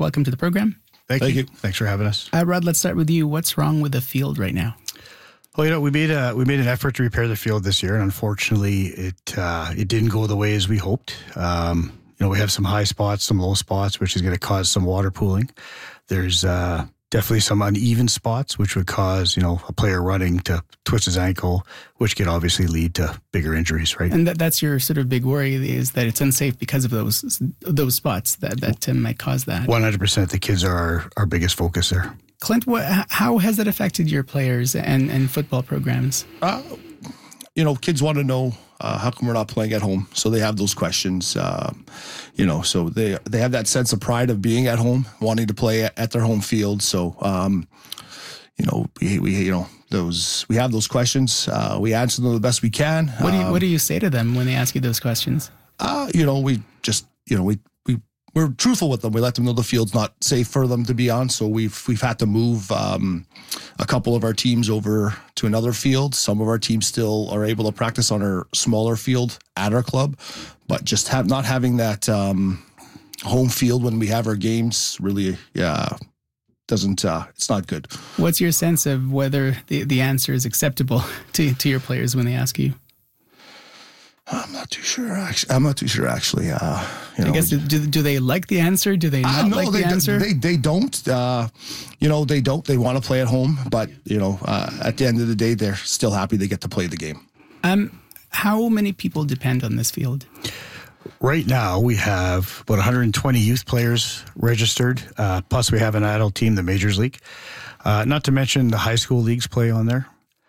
welcome to the program. Thank you. Thanks for having us. Rod, let's start with you. What's wrong with the field right now? Well, we made an effort to repair the field this year, and unfortunately, it didn't go the way as we hoped. We have some high spots, some low spots, which is going to cause some water pooling. There's definitely some uneven spots, which would cause a player running to twist his ankle, which could obviously lead to bigger injuries, right? And that's your sort of big worry, is that it's unsafe because of those spots that might cause that. 100%. The kids are our biggest focus there. Clint, how has that affected your players and football programs? Kids want to know how come we're not playing at home. So they have those questions, so they have that sense of pride of being at home, wanting to play at their home field. So, we have those questions. We answer them the best we can. What do you say to them when they ask you those questions? We're truthful with them. We let them know the field's not safe for them to be on. So we've had to move a couple of our teams over to another field. Some of our teams still are able to practice on our smaller field at our club, but just not having that home field when we have our games really, doesn't. It's not good. What's your sense of whether the answer is acceptable to your players when they ask you? I'm not too sure. Actually, I guess do they like the answer? Do they not like the answer? They don't. They don't. They want to play at home, but at the end of the day, they're still happy they get to play the game. How many people depend on this field? Right now, we have about 120 youth players registered. Plus, we have an adult team, the Majors League. Not to mention the high school leagues play on there.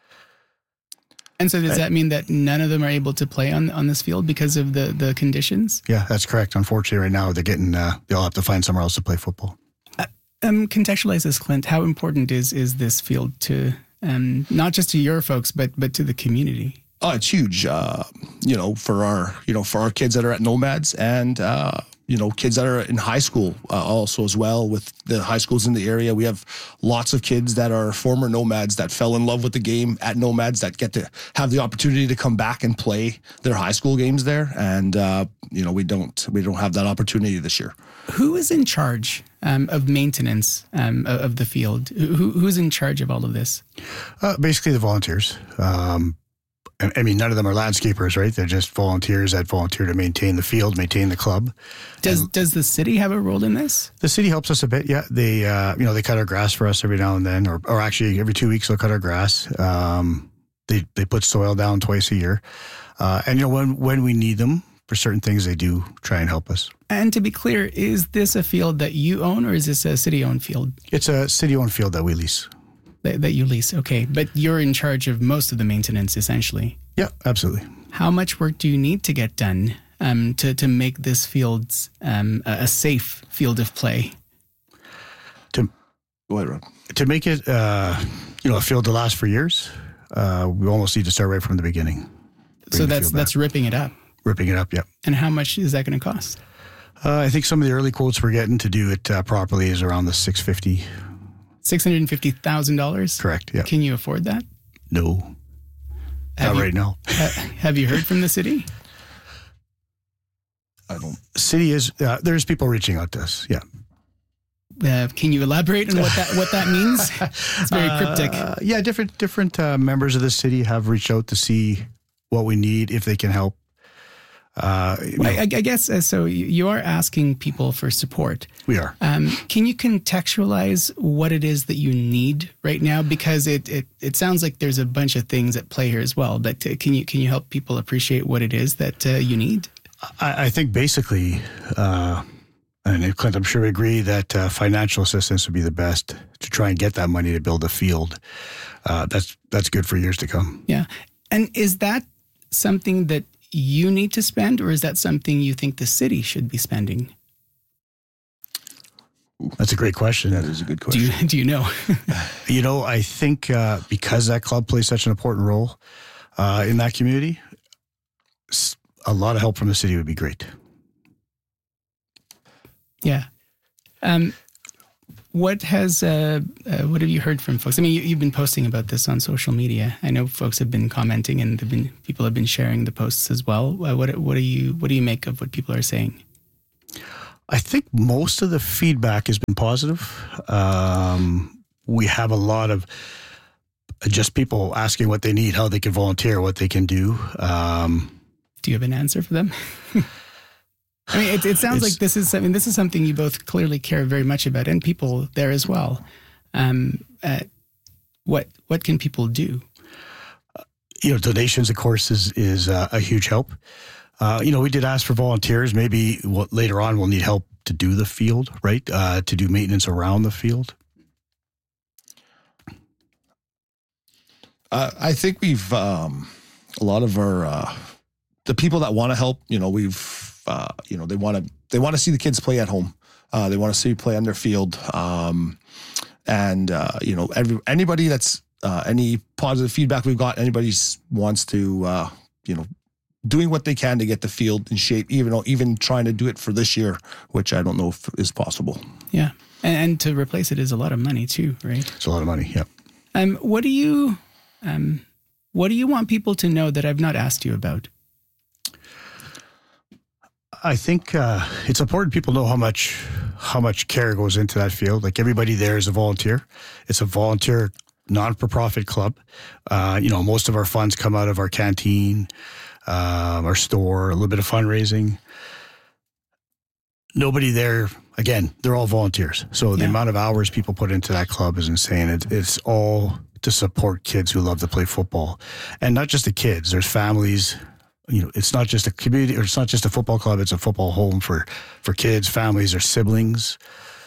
And so does that mean that none of them are able to play on this field because of the conditions? Yeah, that's correct. Unfortunately, right now, they'll have to find somewhere else to play football. Contextualize this, Clint. How important is this field to, not just to your folks, but to the community? Oh, it's huge, for our kids that are at Nomads and, kids that are in high school also as well with the high schools in the area. We have lots of kids that are former Nomads that fell in love with the game at Nomads that get to have the opportunity to come back and play their high school games there. And, we don't have that opportunity this year. Who is in charge of maintenance of the field? Who's in charge of all of this? Basically the volunteers. I mean, none of them are landscapers, right? They're just volunteers that volunteer to maintain the field, maintain the club. Does the city have a role in this? The city helps us a bit, yeah. They, they cut our grass for us every now and then, or actually every 2 weeks they'll cut our grass. They put soil down twice a year. And, when we need them for certain things, they do try and help us. And to be clear, is this a field that you own or is this a city-owned field? It's a city-owned field that we lease. That you lease, okay. But you're in charge of most of the maintenance, essentially. Yeah, absolutely. How much work do you need to get done to make this field a safe field of play? Go ahead, Rob. To make it, a field to last for years, we almost need to start right from the beginning. So that's ripping it up? Ripping it up, yeah. And how much is that going to cost? I think some of the early quotes we're getting to do it properly is around the $650,000. $650,000? Correct, yeah. Can you afford that? No. Not right now. Have you heard from the city? I don't. City is, there's people reaching out to us, yeah. Can you elaborate on what that means? It's very cryptic. Yeah, different members of the city have reached out to see what we need, if they can help. I guess so. You are asking people for support. We are. Can you contextualize what it is that you need right now? Because it sounds like there's a bunch of things at play here as well. But can you help people appreciate what it is that you need? I think basically, and Clint, I'm sure we agree that financial assistance would be the best to try and get that money to build a field. That's good for years to come. Yeah, and is that something that you need to spend, or is that something you think the city should be spending? That's a great question. That is a good question. Do you know? I think because that club plays such an important role in that community, a lot of help from the city would be great. Yeah. What have you heard from folks? I mean, you've been posting about this on social media. I know folks have been commenting, and people have been sharing the posts as well. What do you make of what people are saying? I think most of the feedback has been positive. We have a lot of just people asking what they need, how they can volunteer, what they can do. Do you have an answer for them? I mean, it sounds like this is something you both clearly care very much about, and people there as well. What can people do? Donations, of course, is a huge help. We did ask for volunteers. Maybe later on we'll need help to do the field, right? To do maintenance around the field. I think we've a lot of our the people that want to help. We've they want to see the kids play at home. They want to see play on their field. Anybody that's any positive feedback we've got, anybody wants to doing what they can to get the field in shape, even trying to do it for this year, which I don't know if is possible. Yeah, and to replace it is a lot of money too, right? It's a lot of money. Yeah. What do you want people to know that I've not asked you about? I think it's important people know how much care goes into that field. Like, everybody there is a volunteer. It's a volunteer non-for-profit club. Most of our funds come out of our canteen, our store, a little bit of fundraising. Nobody there, again, they're all volunteers. So the amount of hours people put into that club is insane. It's all to support kids who love to play football. And not just the kids, there's families. It's not just a community, or it's not just a football club, it's a football home for kids, families, or siblings.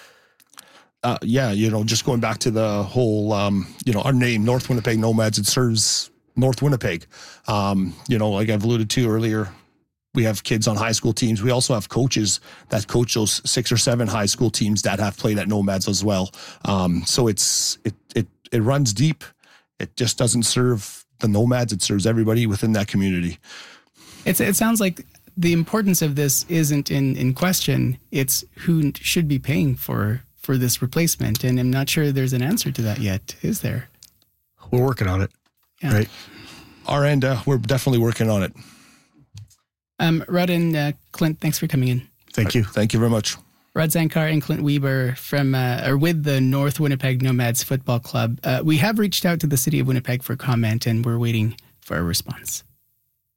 Just going back to the whole, our name, North Winnipeg Nomads, it serves North Winnipeg. Like I've alluded to earlier, we have kids on high school teams. We also have coaches that coach those 6 or 7 high school teams that have played at Nomads as well. So it runs deep. It just doesn't serve the Nomads. It serves everybody within that community. It sounds like the importance of this isn't in question. It's who should be paying for this replacement. And I'm not sure there's an answer to that yet, is there? We're working on it, right? Our end, we're definitely working on it. Rod and Clint, thanks for coming in. Thank you. Thank you very much. Rod Zankar and Clint Weber are with the North Winnipeg Nomads Football Club. We have reached out to the City of Winnipeg for comment, and we're waiting for a response.